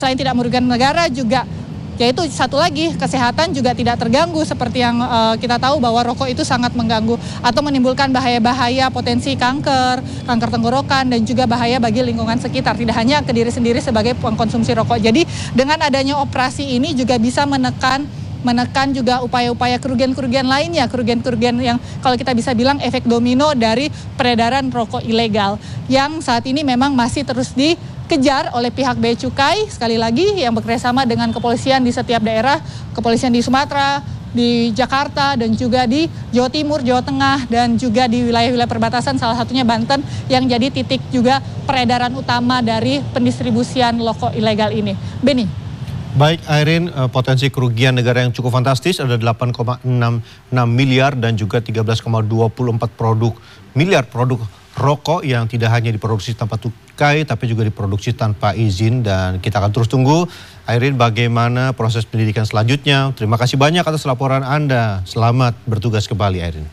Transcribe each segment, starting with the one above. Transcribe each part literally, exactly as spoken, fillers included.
Selain tidak merugikan negara juga, yaitu satu lagi kesehatan juga tidak terganggu seperti yang uh, kita tahu bahwa rokok itu sangat mengganggu atau menimbulkan bahaya-bahaya potensi kanker, kanker tenggorokan dan juga bahaya bagi lingkungan sekitar. Tidak hanya ke diri sendiri sebagai pengkonsumsi rokok. Jadi dengan adanya operasi ini juga bisa menekan menekan juga upaya-upaya kerugian-kerugian lainnya, kerugian-kerugian yang kalau kita bisa bilang efek domino dari peredaran rokok ilegal yang saat ini memang masih terus dikejar oleh pihak Bea Cukai, sekali lagi yang bekerjasama dengan kepolisian di setiap daerah, kepolisian di Sumatera, di Jakarta dan juga di Jawa Timur, Jawa Tengah dan juga di wilayah-wilayah perbatasan, salah satunya Banten yang jadi titik juga peredaran utama dari pendistribusian rokok ilegal ini. Beni. Baik Airin, potensi kerugian negara yang cukup fantastis ada delapan koma enam enam miliar dan juga tiga belas koma dua empat produk miliar produk rokok yang tidak hanya diproduksi tanpa cukai tapi juga diproduksi tanpa izin, dan kita akan terus tunggu Airin bagaimana proses pendidikan selanjutnya. Terima kasih banyak atas laporan Anda. Selamat bertugas kembali Airin.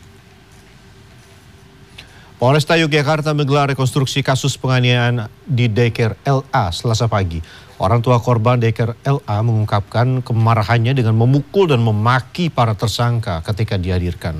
Polresta Yogyakarta menggelar rekonstruksi kasus penganiayaan di daycare L A Selasa pagi. Orang tua korban daycare L A mengungkapkan kemarahannya dengan memukul dan memaki para tersangka ketika dihadirkan.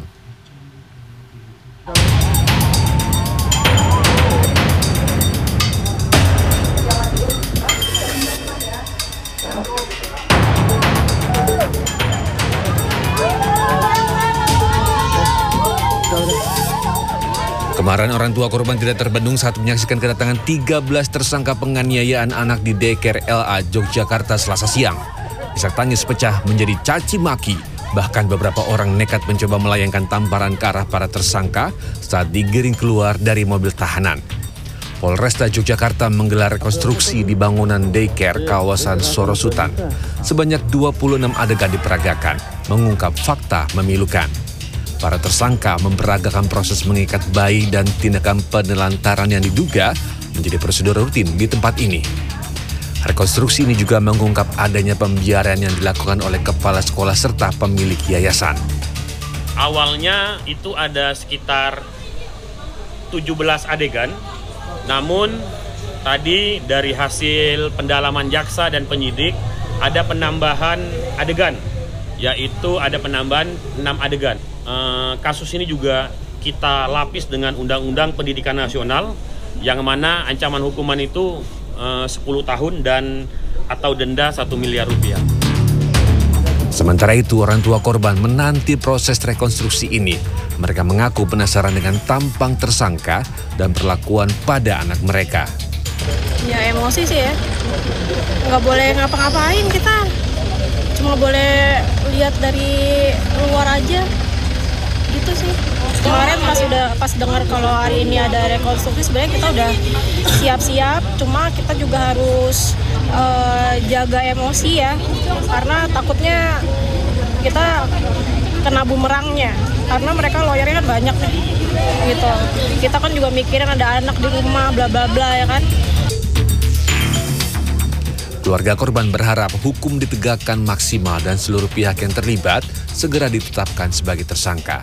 Kemarahan orang tua korban tidak terbendung saat menyaksikan kedatangan tiga belas tersangka penganiayaan anak di daycare L A Yogyakarta Selasa siang. Isak tangis pecah menjadi caci maki, bahkan beberapa orang nekat mencoba melayangkan tamparan ke arah para tersangka saat digiring keluar dari mobil tahanan. Polresta Yogyakarta menggelar rekonstruksi di bangunan daycare kawasan Sorosutan. Sebanyak dua puluh enam adegan diperagakan, mengungkap fakta memilukan. Para tersangka memperagakan proses mengikat bayi dan tindakan penelantaran yang diduga menjadi prosedur rutin di tempat ini. Rekonstruksi ini juga mengungkap adanya pembiaran yang dilakukan oleh kepala sekolah serta pemilik yayasan. Awalnya itu ada sekitar tujuh belas adegan, namun tadi dari hasil pendalaman jaksa dan penyidik ada penambahan adegan, yaitu ada penambahan enam adegan. Uh, kasus ini juga kita lapis dengan Undang-Undang Pendidikan Nasional yang mana ancaman hukuman itu uh, sepuluh tahun dan atau denda satu miliar rupiah. Sementara itu orang tua korban menanti proses rekonstruksi ini. Mereka mengaku penasaran dengan tampang tersangka dan perlakuan pada anak mereka. Ya emosi sih ya, nggak boleh ngapa-ngapain kita, cuma boleh lihat dari luar aja. Gitu sih. Kemarin pas udah pas dengar kalau hari ini ada rekonstruksi, sebenarnya kita udah siap-siap, cuma kita juga harus uh, jaga emosi ya, karena takutnya kita kena bumerangnya, karena mereka lawyernya kan banyak nih, gitu. Kita kan juga mikirin ada anak di rumah, bla bla bla ya kan. Keluarga korban berharap hukum ditegakkan maksimal dan seluruh pihak yang terlibat segera ditetapkan sebagai tersangka.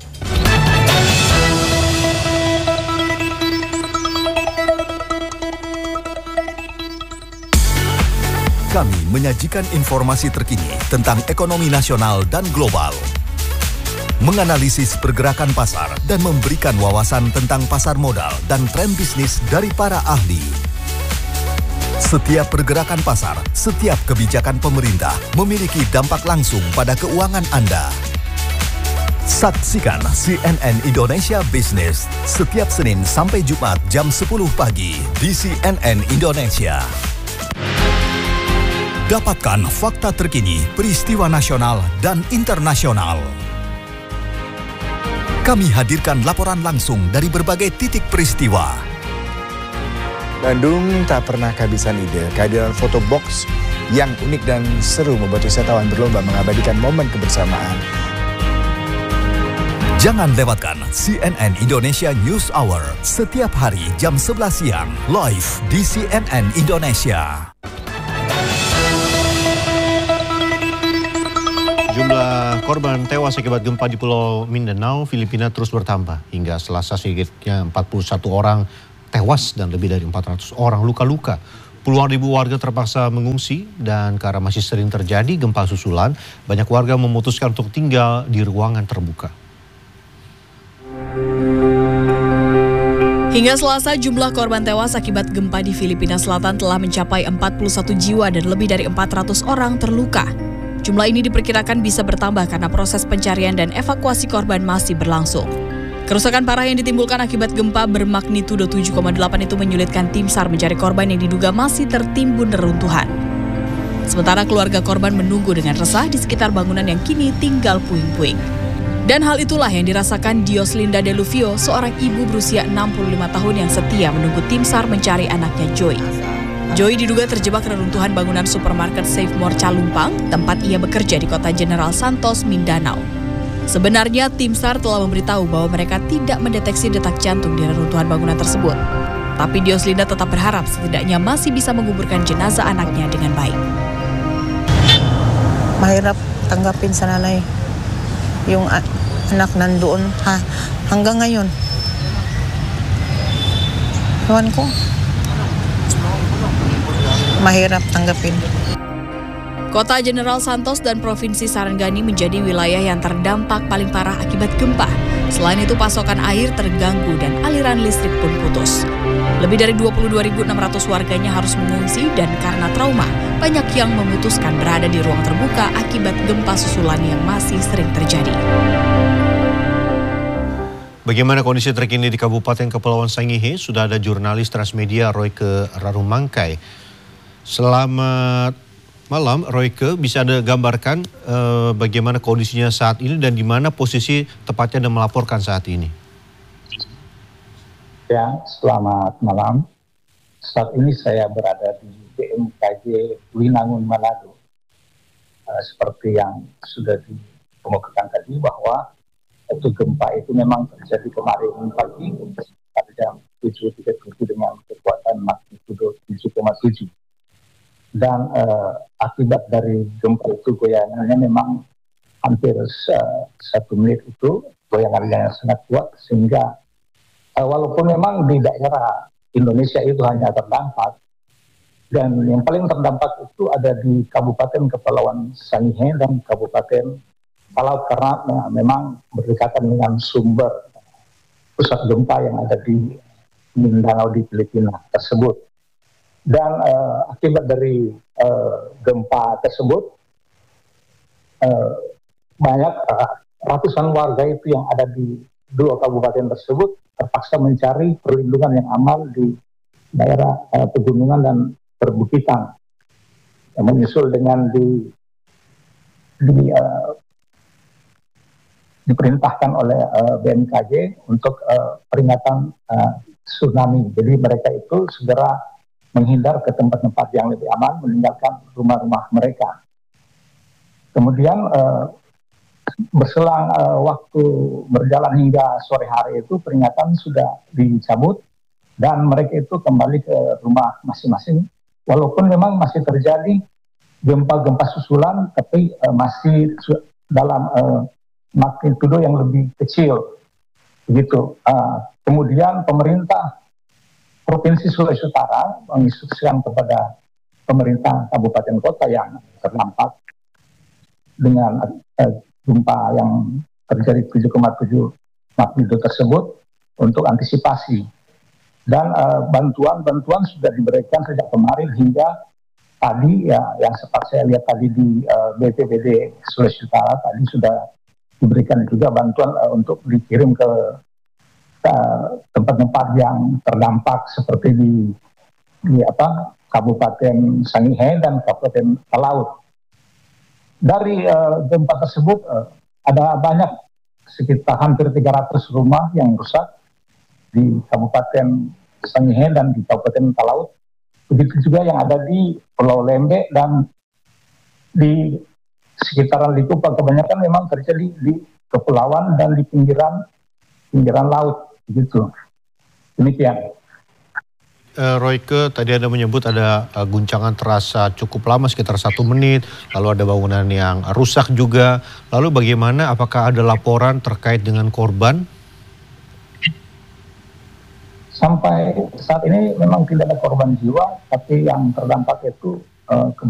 Kami menyajikan informasi terkini tentang ekonomi nasional dan global, menganalisis pergerakan pasar dan memberikan wawasan tentang pasar modal dan tren bisnis dari para ahli. Setiap pergerakan pasar, setiap kebijakan pemerintah memiliki dampak langsung pada keuangan Anda. Saksikan C N N Indonesia Business setiap Senin sampai Jumat jam sepuluh pagi di C N N Indonesia. Dapatkan fakta terkini, peristiwa nasional dan internasional. Kami hadirkan laporan langsung dari berbagai titik peristiwa. Bandung tak pernah kehabisan ide. Kehadiran foto box yang unik dan seru membuat wisatawan berlomba mengabadikan momen kebersamaan. Jangan lewatkan C N N Indonesia News Hour setiap hari jam sebelas siang live di C N N Indonesia. Jumlah korban tewas akibat gempa di Pulau Mindanao, Filipina terus bertambah. Hingga Selasa sedikitnya empat puluh satu orang tewas dan lebih dari empat ratus orang luka-luka. Puluhan ribu warga terpaksa mengungsi dan karena masih sering terjadi gempa susulan, banyak warga memutuskan untuk tinggal di ruangan terbuka. Hingga Selasa, jumlah korban tewas akibat gempa di Filipina Selatan telah mencapai empat puluh satu jiwa dan lebih dari empat ratus orang terluka. Jumlah ini diperkirakan bisa bertambah karena proses pencarian dan evakuasi korban masih berlangsung. Kerusakan parah yang ditimbulkan akibat gempa bermagnitudo tujuh koma delapan itu menyulitkan tim SAR mencari korban yang diduga masih tertimbun reruntuhan. Sementara keluarga korban menunggu dengan resah di sekitar bangunan yang kini tinggal puing-puing. Dan hal itulah yang dirasakan Dioslinda Deluvio, seorang ibu berusia enam puluh lima tahun yang setia menunggu tim SAR mencari anaknya Joy. Joy diduga terjebak reruntuhan bangunan supermarket Save More Calumpang, tempat ia bekerja di kota General Santos, Mindanao. Sebenarnya tim SAR telah memberitahu bahwa mereka tidak mendeteksi detak jantung di reruntuhan bangunan tersebut. Tapi Dioslinda tetap berharap setidaknya masih bisa menguburkan jenazah anaknya dengan baik. Mahirap tanggapin sa nanay yung anak nandoon ha, hanggang ngayon. Ewan ko. Mahirap tanggapin. Kota General Santos dan Provinsi Sarangani menjadi wilayah yang terdampak paling parah akibat gempa. Selain itu, pasokan air terganggu dan aliran listrik pun putus. Lebih dari dua puluh dua ribu enam ratus warganya harus mengungsi dan karena trauma, banyak yang memutuskan berada di ruang terbuka akibat gempa susulan yang masih sering terjadi. Bagaimana kondisi terkini di Kabupaten Kepulauan Sangihe? Sudah ada jurnalis Transmedia Royke Rarumangkai. Selamat malam, Royke, bisa Anda gambarkan eh, bagaimana kondisinya saat ini dan di mana posisi tepatnya Anda melaporkan saat ini? Ya, selamat malam. Saat ini saya berada di B M K G Winangun, Manado. Uh, seperti yang sudah dikemukakan tadi bahwa itu gempa itu memang terjadi kemarin pagi pada jam tujuh tiga puluh dengan kekuatan magnitudo tujuh koma tujuh. Dan uh, akibat dari gempa itu goyangannya memang hampir uh, satu menit itu goyangannya sangat kuat sehingga uh, walaupun memang di daerah Indonesia itu hanya terdampak dan yang paling terdampak itu ada di Kabupaten Kepulauan Sangihe dan Kabupaten Talaut karena uh, memang berdekatan dengan sumber pusat gempa yang ada di Mindanao di Filipina tersebut. Dan uh, akibat dari uh, gempa tersebut, uh, banyak uh, ratusan warga itu yang ada di dua kabupaten tersebut terpaksa mencari perlindungan yang aman di daerah uh, pegunungan dan perbukitan, yang menyusul dengan di, di uh, diperintahkan oleh uh, B M K G untuk uh, peringatan uh, tsunami. Jadi mereka itu segera menghindar ke tempat-tempat yang lebih aman, meninggalkan rumah-rumah mereka. Kemudian uh, berselang uh, waktu berjalan hingga sore hari itu peringatan sudah dicabut dan mereka itu kembali ke rumah masing-masing. Walaupun memang masih terjadi gempa-gempa susulan, tapi uh, masih dalam uh, magnitudo yang lebih kecil. Begitu. Uh, kemudian pemerintah Provinsi Sulawesi Utara menginstruksikan kepada pemerintah kabupaten kota yang terdampak dengan uh, gempa yang terjadi tujuh koma tujuh magnitudo tersebut untuk antisipasi. Dan uh, bantuan-bantuan sudah diberikan sejak kemarin hingga tadi ya, yang sempat saya lihat tadi di uh, B P B D Sulawesi Utara tadi sudah diberikan juga bantuan uh, untuk dikirim ke tempat-tempat yang terdampak seperti di, di apa Kabupaten Sangihe dan Kabupaten Talaut. Dari uh, gempa tersebut uh, ada banyak sekitar hampir tiga ratus rumah yang rusak di Kabupaten Sangihe dan di Kabupaten Talaut. Begitu juga yang ada di Pulau Lembe dan di sekitaran Likupang. Kebanyakan memang terjadi di kepulauan dan di pinggiran pinggiran laut. Begitu. Demikian. Uh, Royke, tadi Anda menyebut ada uh, guncangan terasa cukup lama sekitar satu menit, lalu ada bangunan yang rusak juga. Lalu bagaimana, apakah ada laporan terkait dengan korban? Sampai saat ini memang tidak ada korban jiwa, tapi yang terdampak itu uh, kebanyakan